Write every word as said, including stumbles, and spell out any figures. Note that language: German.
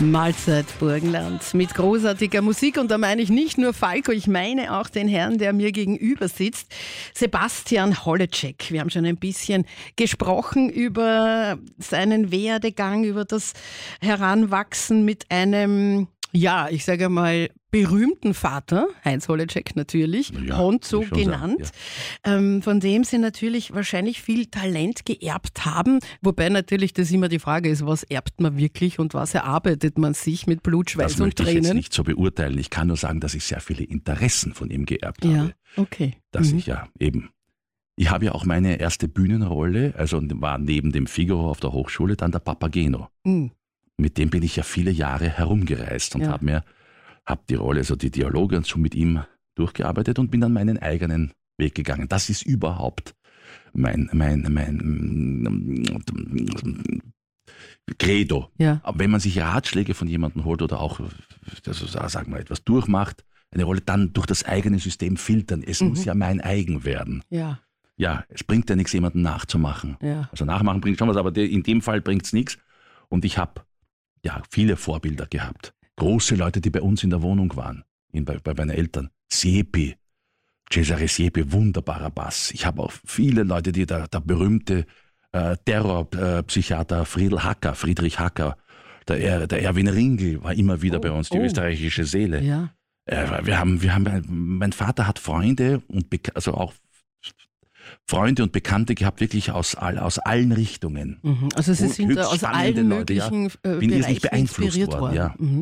Mahlzeit Burgenland mit großartiger Musik, und da meine ich nicht nur Falco, ich meine auch den Herrn, der mir gegenüber sitzt, Sebastian Holleczek. Wir haben schon ein bisschen gesprochen über seinen Werdegang, über das Heranwachsen mit einem, ja, ich sage mal, berühmten Vater, Heinz Holleczek natürlich, ja, Honzo genannt, sagen, ja. ähm, von dem sie natürlich wahrscheinlich viel Talent geerbt haben, wobei natürlich das immer die Frage ist, was erbt man wirklich und was erarbeitet man sich mit Blut, Schweiß das und möchte ich Tränen? jetzt nicht so beurteilen. Ich kann nur sagen, dass ich sehr viele Interessen von ihm geerbt Ja, habe. okay. Dass Mhm. ich ja eben, ich habe ja auch meine erste Bühnenrolle, also war neben dem Figaro auf der Hochschule dann der Papageno. Mhm. Mit dem bin ich ja viele Jahre herumgereist und Ja. habe mir habe die Rolle, also die Dialoge und so mit ihm durchgearbeitet und bin dann meinen eigenen Weg gegangen. Das ist überhaupt mein, mein, mein Credo. Ja. Aber wenn man sich Ratschläge von jemandem holt oder auch, also sagen wir, etwas durchmacht, eine Rolle dann durch das eigene System filtern. Es Mhm. muss ja mein eigen werden. Ja, Ja, es bringt ja nichts, jemanden nachzumachen. ja. Also nachmachen bringt schon was, aber in dem Fall bringt es nichts. Und ich habe ja viele Vorbilder gehabt. Große Leute, die bei uns in der Wohnung waren, in, bei, bei meinen Eltern. Siepi, Cesare Siepi, wunderbarer Bass. Ich habe auch viele Leute, die der, der berühmte äh, Terrorpsychiater Friedel Hacker, Friedrich Hacker, der, Er- der Erwin Ringel war immer wieder Oh, bei uns, die oh. österreichische Seele. Ja. Äh, wir haben, wir haben, mein Vater hat Freunde und Bek- also auch Freunde und Bekannte gehabt, wirklich aus, all, aus allen Richtungen. Mhm. Also Sie Und sind da höchst aus spannende allen Leute, ja. möglichen äh, Bin irrsinnig Bereichen beeinflusst inspiriert worden, worden. ja. Mhm.